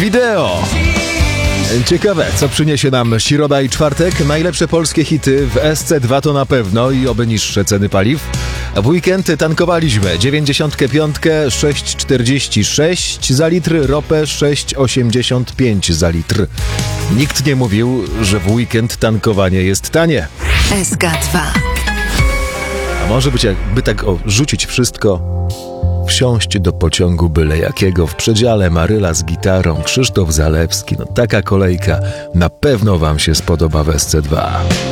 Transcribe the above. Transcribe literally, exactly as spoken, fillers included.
wideo. Ciekawe, co przyniesie nam środa i czwartek. Najlepsze polskie hity w S C dwa to na pewno i oby niższe ceny paliw. W weekend tankowaliśmy dziewięćdziesiątkę pięć, sześć czterdzieści sześć za litr, ropę sześć osiemdziesiąt pięć za litr. Nikt nie mówił, że w weekend tankowanie jest tanie. S K dwa. A może być jakby tak o, rzucić wszystko, wsiąść do pociągu byle jakiego, w przedziale Maryla z gitarą, Krzysztof Zalewski. No taka kolejka na pewno wam się spodoba w S C dwa.